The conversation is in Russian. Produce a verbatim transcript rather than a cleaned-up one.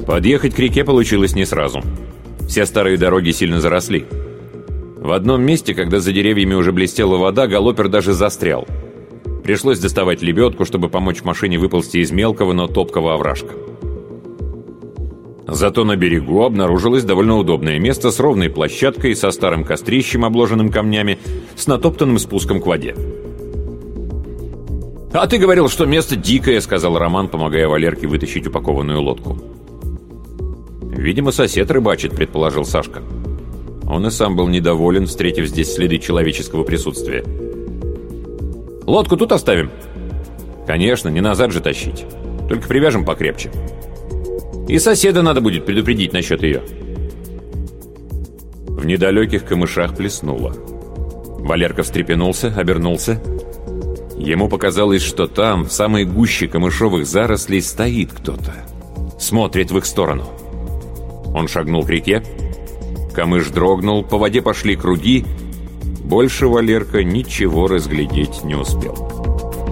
Подъехать к реке получилось не сразу. Все старые дороги сильно заросли. В одном месте, когда за деревьями уже блестела вода, галопер даже застрял. Пришлось доставать лебедку, чтобы помочь машине выползти из мелкого, но топкого овражка. Зато на берегу обнаружилось довольно удобное место с ровной площадкой, со старым кострищем, обложенным камнями, с натоптанным спуском к воде. «А ты говорил, что место дикое», — сказал Роман, помогая Валерке вытащить упакованную лодку. «Видимо, сосед рыбачит», — предположил Сашка. Он и сам был недоволен, встретив здесь следы человеческого присутствия. «Лодку тут оставим?» «Конечно, не назад же тащить. Только привяжем покрепче. И соседа надо будет предупредить насчет ее». В недалеких камышах плеснуло. Валерка встрепенулся, обернулся. Ему показалось, что там, в самой гуще камышовых зарослей, стоит кто-то. Смотрит в их сторону. Он шагнул к реке. Камыш дрогнул, по воде пошли круги. Больше Валерка ничего разглядеть не успел.